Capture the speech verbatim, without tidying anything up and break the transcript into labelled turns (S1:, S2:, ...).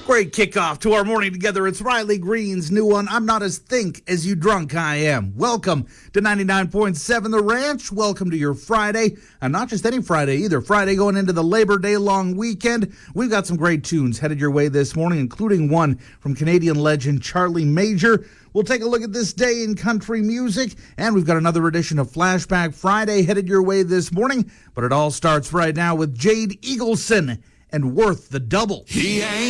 S1: Great kickoff to our morning together. It's Riley Green's new one, I'm Not As Think As You Drunk I Am. Welcome to ninety-nine point seven The Ranch. Welcome to your Friday, and not just any Friday either. Friday going into the Labor Day long weekend. We've got some great tunes headed your way this morning, including one from Canadian legend Charlie Major. We'll take a look at this day in country music, and we've got another edition of Flashback Friday headed your way this morning. But it all starts right now with Jade Eagleson and Worth the Double.
S2: He ain't